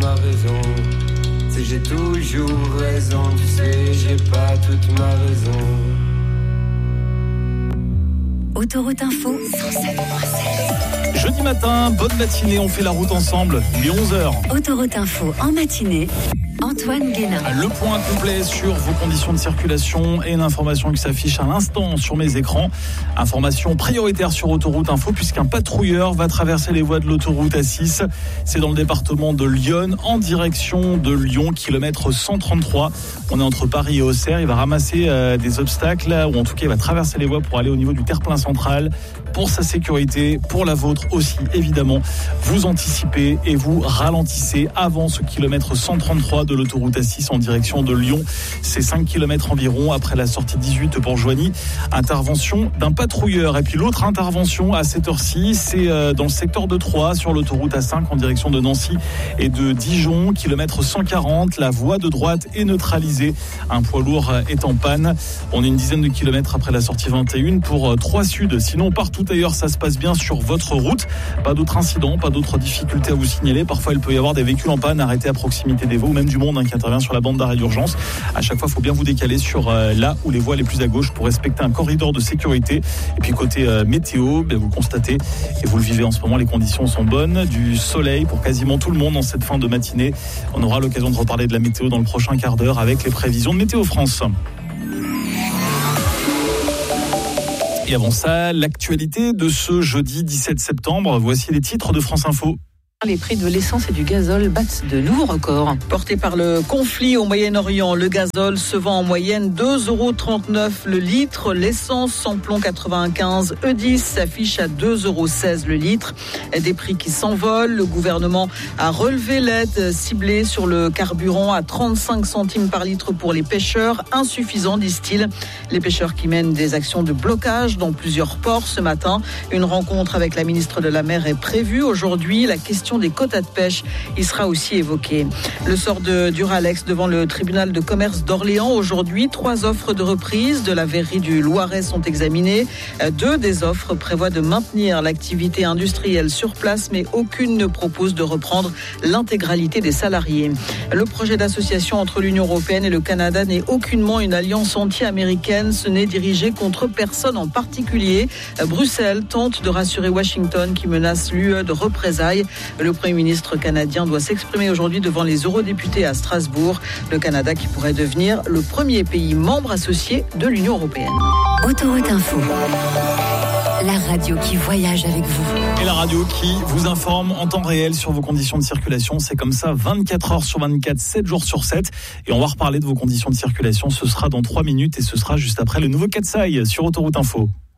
ma raison. Tu sais, j'ai toujours raison, tu sais, j'ai pas toute ma raison. Autoroute Info 107.7. Jeudi matin, bonne matinée, on fait la route ensemble, il est 11h. Autoroute Info en matinée, Antoine Guénin. Le point complet sur vos conditions de circulation et une information qui s'affiche à l'instant sur mes écrans. Information prioritaire sur Autoroute Info puisqu'un patrouilleur va traverser les voies de l'autoroute A6. C'est dans le département de l'Yonne en direction de Lyon, kilomètre 133. On est entre Paris et Auxerre. Il va ramasser des obstacles ou en tout cas il va traverser les voies pour aller au niveau du terre-plein central. Pour sa sécurité, pour la vôtre aussi évidemment, vous anticipez et vous ralentissez avant ce kilomètre 133 de l'autoroute A6 en direction de Lyon. C'est 5 km environ après la sortie 18 pour Joigny. Intervention d'un patrouilleur. Et puis l'autre intervention à cette heure-ci, c'est dans le secteur de Troyes sur l'autoroute A5 en direction de Nancy et de Dijon. Kilomètre 140, la voie de droite est neutralisée. Un poids lourd est en panne. On est une dizaine de kilomètres après la sortie 21 pour Troyes Sud. Sinon, partout ailleurs, ça se passe bien sur votre route. Pas d'autres incidents, pas d'autres difficultés à vous signaler. Parfois, il peut y avoir des véhicules en panne arrêtés à proximité des voies ou même du monde qui intervient sur la bande d'arrêt d'urgence. À chaque fois, il faut bien vous décaler sur là où les voies les plus à gauche pour respecter un corridor de sécurité. Et puis côté météo, vous constatez et vous le vivez en ce moment, les conditions sont bonnes. Du soleil pour quasiment tout le monde en cette fin de matinée. On aura l'occasion de reparler de la météo dans le prochain quart d'heure avec les prévisions de Météo France. Et avant ça, l'actualité de ce jeudi 17 septembre. Voici les titres de France Info. Les prix de l'essence et du gazole battent de nouveaux records. Porté par le conflit au Moyen-Orient, le gazole se vend en moyenne 2,39 € le litre. L'essence samplon 95 E10 s'affiche à 2,16 € le litre. Des prix qui s'envolent. Le gouvernement a relevé l'aide ciblée sur le carburant à 35 centimes par litre pour les pêcheurs. Insuffisant, disent-ils. Les pêcheurs qui mènent des actions de blocage dans plusieurs ports ce matin. Une rencontre avec la ministre de la Mer est prévue aujourd'hui. La question des quotas de pêche y sera aussi évoquée. Le sort de Duralex devant le tribunal de commerce d'Orléans. Aujourd'hui, 3 offres de reprise de la verrerie du Loiret sont examinées. 2 des offres prévoient de maintenir l'activité industrielle sur place, mais aucune ne propose de reprendre l'intégralité des salariés. Le projet d'association entre l'Union européenne et le Canada n'est aucunement une alliance anti-américaine. Ce n'est dirigé contre personne en particulier. Bruxelles tente de rassurer Washington qui menace l'UE de représailles. Le Premier ministre canadien doit s'exprimer aujourd'hui devant les eurodéputés à Strasbourg. Le Canada qui pourrait devenir le premier pays membre associé de l'Union européenne. Autoroute Info, la radio qui voyage avec vous. Et la radio qui vous informe en temps réel sur vos conditions de circulation. C'est comme ça 24 heures sur 24, 7 jours sur 7. Et on va reparler de vos conditions de circulation. Ce sera dans 3 minutes et ce sera juste après le nouveau Katsai sur Autoroute Info.